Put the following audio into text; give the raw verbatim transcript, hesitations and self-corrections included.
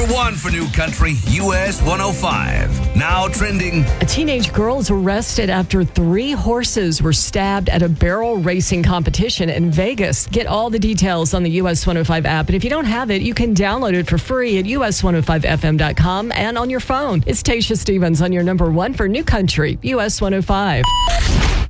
one for New Country, U S one oh five. Now trending. A teenage girl is arrested after three horses were stabbed at a barrel racing competition in Vegas. Get all the details on the U S one oh five app. And if you don't have it, you can download it for free at U S one oh five F M dot com and on your phone. It's Tasha Stevens on your number one for New Country, U S one oh five.